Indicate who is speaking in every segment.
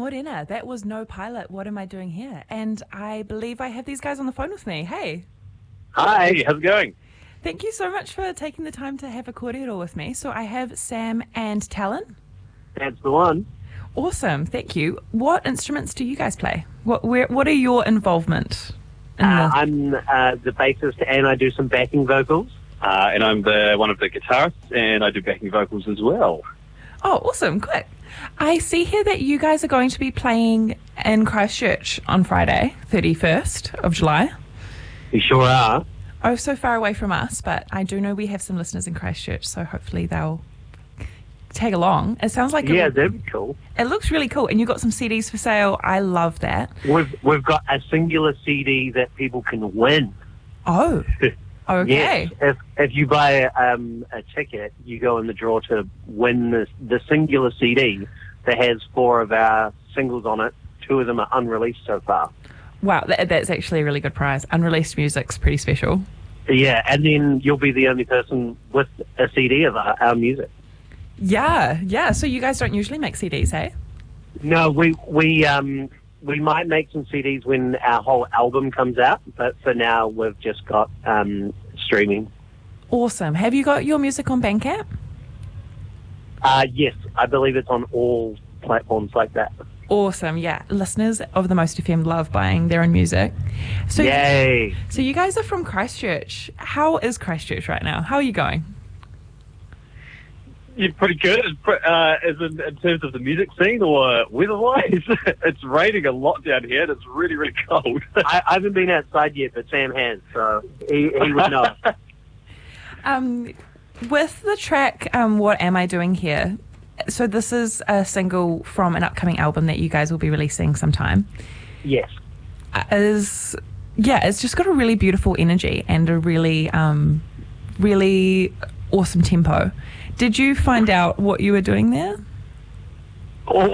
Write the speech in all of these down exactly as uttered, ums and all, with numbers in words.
Speaker 1: Morena, that was No Pilot. What am I doing here? And I believe I have these guys on the phone with me. Hey.
Speaker 2: Hi, how's it going?
Speaker 1: Thank you so much for taking the time to have a kōrero with me. So I have Sam and Talon.
Speaker 2: That's the one.
Speaker 1: Awesome, thank you. What instruments do you guys play? What where, what are your involvement? In
Speaker 2: Uh,
Speaker 1: the...
Speaker 2: I'm uh, the bassist and I do some backing vocals. Uh, and I'm the one of the guitarists and I do backing vocals as well.
Speaker 1: Oh, awesome, quick. I see here that you guys are going to be playing in Christchurch on Friday, thirty-first of July.
Speaker 2: You sure are.
Speaker 1: Oh, so far away from us, but I do know we have some listeners in Christchurch, so hopefully they'll tag along. It sounds like
Speaker 2: Yeah,
Speaker 1: it,
Speaker 2: that'd be cool.
Speaker 1: It looks really cool, and you've got some C Ds for sale. I love that.
Speaker 2: We've we've got a singular C D that people can win.
Speaker 1: Oh, okay.
Speaker 2: Yes, if if you buy um, a ticket, you go in the draw to win the the singular C D that has four of our singles on it. Two of them are unreleased so far.
Speaker 1: Wow, that, that's actually a really good prize. Unreleased music's pretty special.
Speaker 2: Yeah, and then you'll be the only person with a C D of our, our music.
Speaker 1: Yeah, yeah. So you guys don't usually make C Ds, hey?
Speaker 2: No, we we um we might make some C Ds when our whole album comes out, but for now we've just got um streaming.
Speaker 1: Awesome. Have you got your music on Bandcamp?
Speaker 2: Uh yes, I believe it's on all platforms like that.
Speaker 1: Awesome, yeah. Listeners of the Most F M love buying their own music. So
Speaker 2: Yay!
Speaker 1: So you guys are from Christchurch. How is Christchurch right now? How are you going?
Speaker 3: You're pretty good, uh, as in, in terms of the music scene or weather-wise. It's raining a lot down here, and it's really, really cold.
Speaker 2: I, I haven't been outside yet, but Sam has, so he, he would know.
Speaker 1: um, with the track, um, What Am I Doing Here? So this is a single from an upcoming album that you guys will be releasing sometime.
Speaker 2: Yes.
Speaker 1: Uh, is yeah, it's just got a really beautiful energy and a really, um, really awesome tempo. Did you find out what you were doing there?
Speaker 3: Oh,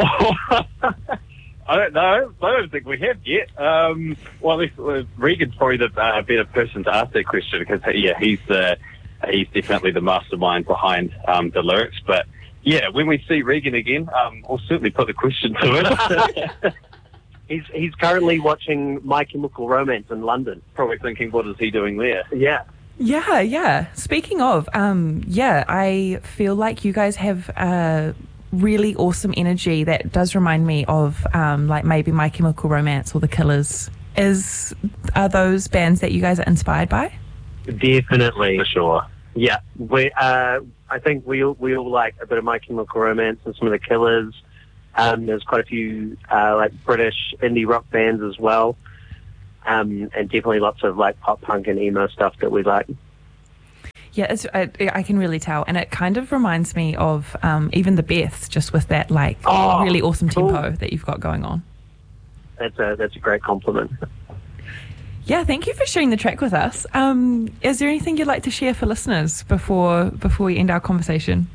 Speaker 3: I don't know. I don't think we have yet. Um, well, at least uh, Regan's probably the uh, better person to ask that question because, yeah, he's the he's definitely the mastermind behind um, the lyrics. But yeah, when we see Regan again, um, we'll certainly put the question to him.
Speaker 2: he's he's currently watching My Chemical Romance in London.
Speaker 3: Probably thinking, what is he doing there?
Speaker 2: Yeah.
Speaker 1: Yeah, yeah. Speaking of, um, yeah, I feel like you guys have a really awesome energy that does remind me of, um, like maybe My Chemical Romance or The Killers. Is are those bands that you guys are inspired by?
Speaker 2: Definitely,
Speaker 3: For sure.
Speaker 2: Yeah, we. Uh, I think we all, we all like a bit of My Chemical Romance and some of the Killers. Um, there's quite a few uh, like British indie rock bands as well. Um, and definitely lots of like pop punk and emo stuff that we like.
Speaker 1: Yeah, it's, I, I can really tell, and it kind of reminds me of um, even the Beths, just with that like
Speaker 2: Oh,
Speaker 1: really awesome
Speaker 2: cool.
Speaker 1: tempo that you've got going on.
Speaker 2: That's a that's a great compliment.
Speaker 1: Yeah, thank you for sharing the track with us. Um, is there anything you'd like to share for listeners before before we end our conversation?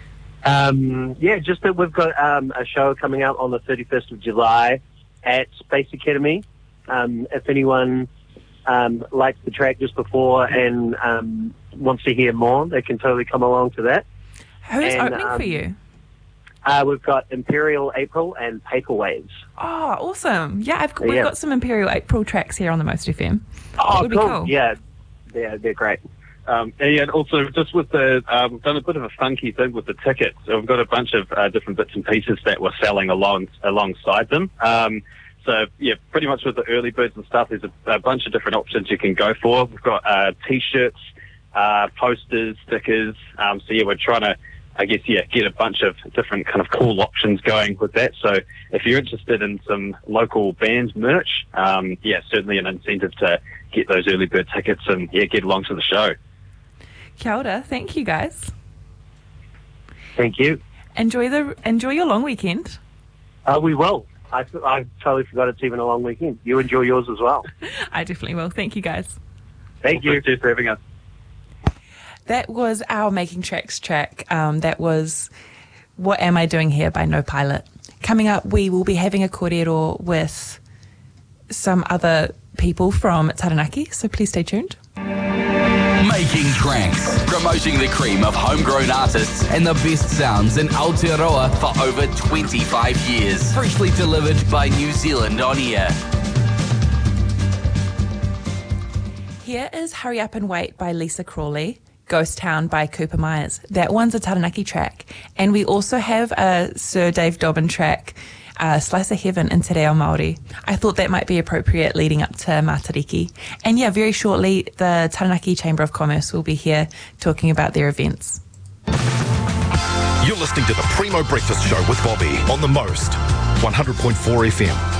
Speaker 2: Um, yeah, just that we've got um, a show coming out on the thirty-first of July at Space Academy. Um, if anyone um, likes the track just before and um, wants to hear more, they can totally come along to that.
Speaker 1: Who's
Speaker 2: And,
Speaker 1: opening
Speaker 2: um,
Speaker 1: for you?
Speaker 2: Uh, we've got Imperial April and Paper Waves.
Speaker 1: Oh, awesome. Yeah, I've, we've
Speaker 2: Yeah.
Speaker 1: got some Imperial April tracks here on the Most F M.
Speaker 2: Oh,
Speaker 1: That would be cool.
Speaker 2: Yeah, yeah, they're great.
Speaker 3: Um, and also, just with the, um, we've done a bit of a funky thing with the tickets. So we've got a bunch of uh, different bits and pieces that we're selling along alongside them. Um, so, yeah, pretty much with the early birds and stuff, there's a, a bunch of different options you can go for. We've got uh, T-shirts, uh, posters, stickers. Um, so, yeah, we're trying to, I guess, yeah, get a bunch of different kind of cool options going with that. So if you're interested in some local band merch, um, yeah, certainly an incentive to get those early bird tickets and, yeah, get along to the show.
Speaker 1: Kia ora. Thank you, guys.
Speaker 2: Thank you.
Speaker 1: Enjoy the enjoy your long weekend.
Speaker 2: Uh, we will. I, I totally forgot it's even a long weekend. You enjoy yours as well.
Speaker 1: I definitely will. Thank you, guys.
Speaker 2: Thank you.
Speaker 3: Cheers for having us.
Speaker 1: That was our Making Tracks track. Um, that was What Am I Doing Here by No Pilot. Coming up, we will be having a kōrero with some other people from Taranaki, so please stay tuned.
Speaker 4: Making Tracks, promoting the cream of homegrown artists and the best sounds in Aotearoa for over twenty-five years. Freshly delivered by New Zealand On Air.
Speaker 1: Here is Hurry Up and Wait by Lisa Crawley, Ghost Town by Cooper Myers. That one's a Taranaki track. And we also have a Sir Dave Dobbin track, uh, Slice of Heaven in Te Reo Māori. I thought that might be appropriate leading up to Matariki. And yeah, very shortly, the Taranaki Chamber of Commerce will be here talking about their events.
Speaker 5: You're listening to the Primo Breakfast Show with Bobby on The Most, one hundred point four F M.